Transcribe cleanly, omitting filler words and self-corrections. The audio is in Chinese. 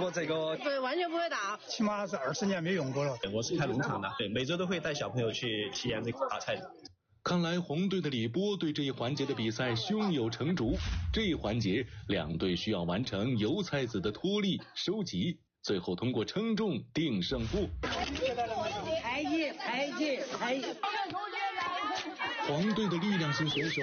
过这个。 对，完全不会打， 起码是20年没用过了。 我是开农场的，对，每周都会带小朋友去体验这个打菜。 看来红队的李波对这一环节的比赛胸有成竹。这一环节，两队需要完成油菜籽的脱粒、收集，最后通过称重定胜负。 抬起。 黄队的力量型选手